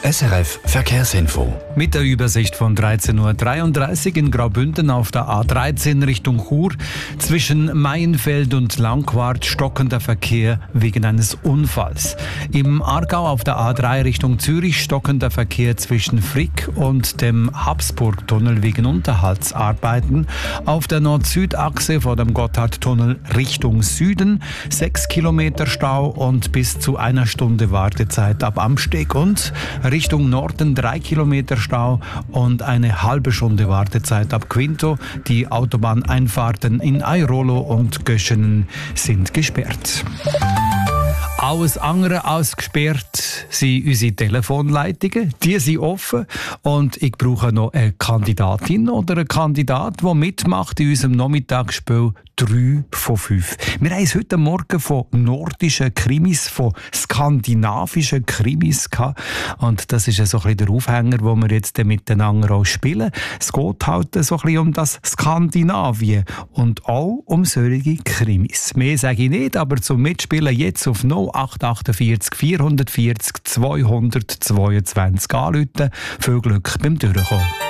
SRF Verkehrsinfo. Mit der Übersicht von 13:33 Uhr in Graubünden auf der A13 Richtung Chur. Zwischen Maienfeld und Langquart stockender Verkehr wegen eines Unfalls. Im Aargau auf der A3 Richtung Zürich stockender Verkehr zwischen Frick und dem Habsburgtunnel wegen Unterhaltsarbeiten. Auf der Nord-Süd-Achse vor dem Gotthardtunnel Richtung Süden 6 Kilometer Stau und bis zu einer Stunde Wartezeit ab Amsteg und Richtung Norden 3 Kilometer Stau und eine halbe Stunde Wartezeit ab Quinto. Die Autobahneinfahrten in Airolo und Göschenen sind gesperrt. Alles andere ausgesperrt sind unsere Telefonleitungen. Die sind offen. Und ich brauche noch eine Kandidatin oder einen Kandidat, der mitmacht in unserem Nachmittagsspiel 3 von 5. Wir haben es heute Morgen von nordischen Krimis, von skandinavischen Krimis gehabt. Und das ist so ein bisschen der Aufhänger, den wir jetzt miteinander auch spielen. Es geht halt so ein bisschen um das Skandinavien und auch um solche Krimis. Mehr sage ich nicht, aber zum Mitspielen jetzt auf 0848 440 222 anrufen. Viel Glück beim Durchkommen.